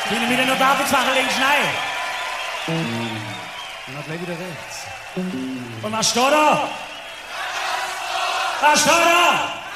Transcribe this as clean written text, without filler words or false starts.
Können wir noch David machen, links, nein. Und dann gleich wieder rechts. Und was steht da? Was steht da?